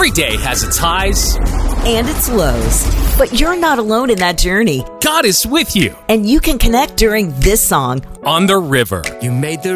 Every day has its highs and its lows. But you're not alone in that journey. God is with you. And you can connect during this song, On the River. You made the